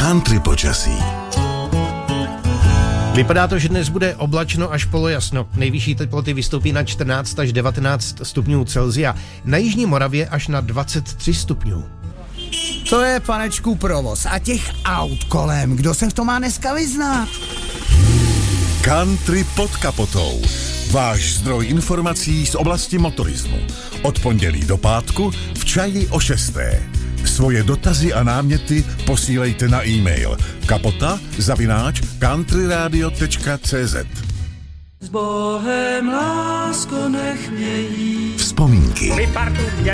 country počasí. Vypadá to, že dnes bude oblačno až polojasno. Nejvyšší teploty vystoupí na 14 až 19 stupňů Celsia. Na jižní Moravě až na 23 stupňů. To je, panečku, provoz. A těch aut kolem, kdo se v tom má dneska vyznat? Country pod kapotou. Váš zdroj informací z oblasti motorismu. Od pondělí do pátku v čaji o 6. Svoje dotazy a náměty posílejte na e-mail kapota@countryradio.cz. S Bohem, lásko, nech mě jít. Vzpomínky.